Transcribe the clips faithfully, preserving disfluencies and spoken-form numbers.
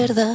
verdad.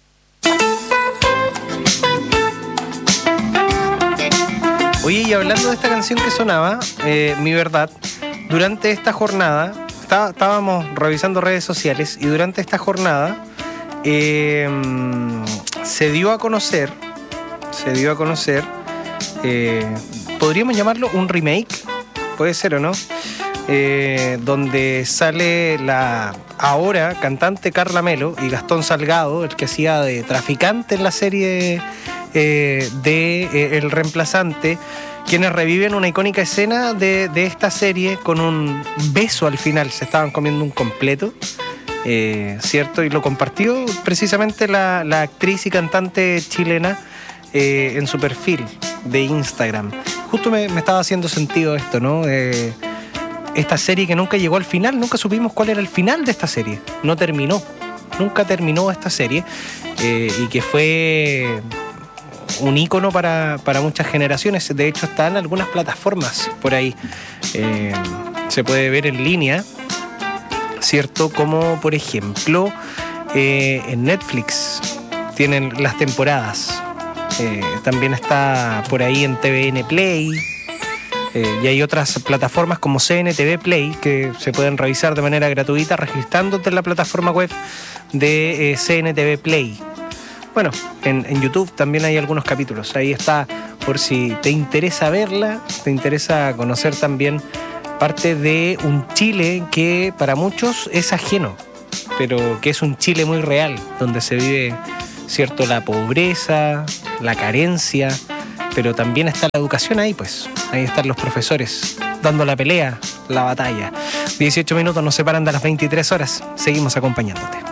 Oye, y hablando de esta canción que sonaba, eh, Mi Verdad, durante esta jornada, está, estábamos revisando redes sociales y durante esta jornada eh, se dio a conocer, se dio a conocer, eh, podríamos llamarlo un remake, puede ser o no, eh, donde sale la ahora cantante Carla Melo y Gastón Salgado, el que hacía de traficante en la serie eh, de eh, El Reemplazante, quienes reviven una icónica escena de, de esta serie con un beso al final. Se estaban comiendo un completo, eh, ¿cierto? Y lo compartió precisamente la, la actriz y cantante chilena eh, en su perfil de Instagram. Justo me, me estaba haciendo sentido esto, ¿no? Eh, esta serie que nunca llegó al final, nunca supimos cuál era el final de esta serie. No terminó, nunca terminó esta serie eh, y que fue un ícono para, para muchas generaciones. De hecho, está en algunas plataformas por ahí. Eh, se puede ver en línea, ¿cierto? Como, por ejemplo, eh, en Netflix tienen las temporadas. Eh, también está por ahí en T V N Play. Eh, y hay otras plataformas como C N T V Play que se pueden revisar de manera gratuita registrándote en la plataforma web de eh, C N T V Play. Bueno, en, en YouTube también hay algunos capítulos. Ahí está, por si te interesa verla, te interesa conocer también parte de un Chile que para muchos es ajeno, pero que es un Chile muy real, donde se vive, cierto, la pobreza, la carencia, pero también está la educación ahí, pues. Ahí están los profesores dando la pelea, la batalla. dieciocho minutos nos separan de las veintitrés horas. Seguimos acompañándote.